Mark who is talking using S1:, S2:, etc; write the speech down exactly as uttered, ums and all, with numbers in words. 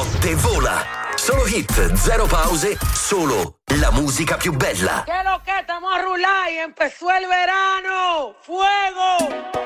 S1: notte vola. Solo hit, zero pause, solo la musica più bella.
S2: ¿Qué lo que estamos a rular y empezó el verano? ¡Fuego!